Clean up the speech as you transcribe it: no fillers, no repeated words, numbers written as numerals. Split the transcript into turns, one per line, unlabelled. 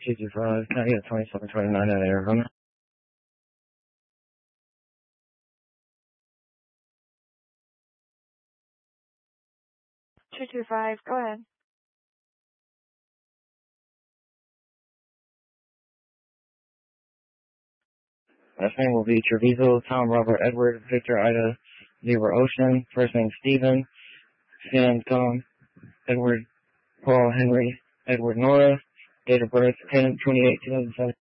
225, can I get 2729 out of Arizona?
225, go ahead.
Last name will be Treviso, Tom, Robert, Edward, Victor, Ida, Zebra, Ocean. First name Stephen, Sam, Tom, Edward, Paul, Henry, Edward, Nora. Date of birth 10/28/2007.